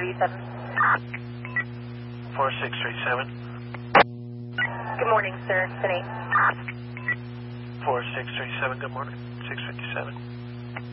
4637. 4637. Good morning, sir. It's an 8. 4637, good morning. 657.